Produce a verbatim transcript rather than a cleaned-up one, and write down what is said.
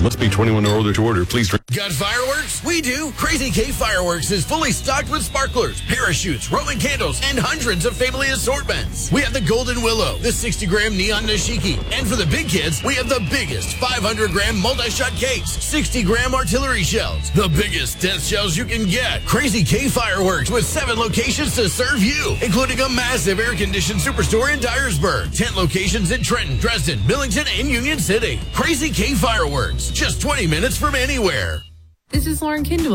Must be twenty-one or older to order. Please drink. Got fireworks? We do. Crazy K Fireworks is fully stocked with sparklers, parachutes, Roman candles, and hundreds of family assortments. We have the Golden Willow, the sixty gram Neon Nashiki, and for the big kids, we have the biggest five hundred gram multi-shot cakes, sixty gram artillery shells, the biggest death shells you can get. Crazy K Fireworks with seven locations to serve you, including a massive air-conditioned superstore in Dyersburg, ten locations in Trenton, Dresden, Millington, and Union City. Crazy K Fireworks, just twenty minutes from anywhere. This is Lauren Kindle.